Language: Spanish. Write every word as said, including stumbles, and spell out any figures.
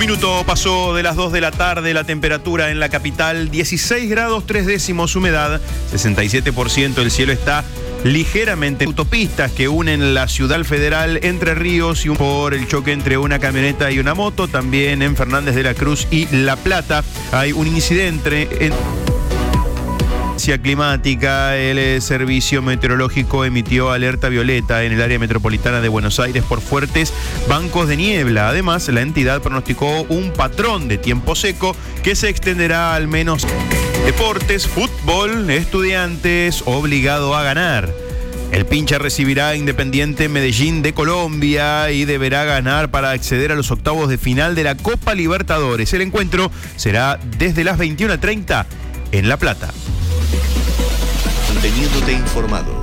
minuto pasó de las dos de la tarde, la temperatura en la capital dieciséis grados tres décimos, humedad sesenta y siete por ciento, el cielo está ligeramente. Autopistas que unen la ciudad federal Entre Ríos y un por el choque entre una camioneta y una moto, también en Fernández de la Cruz y La Plata hay un incidente en climática. El servicio meteorológico emitió alerta violeta en el área metropolitana de Buenos Aires por fuertes bancos de niebla. Además, la entidad pronosticó un patrón de tiempo seco que se extenderá al menos. Deportes, fútbol, Estudiantes obligado a ganar. El Pincha recibirá a Independiente Medellín de Colombia y deberá ganar para acceder a los octavos de final de la Copa Libertadores. El encuentro será desde las veintiuna treinta en La Plata. Manteniéndote informado.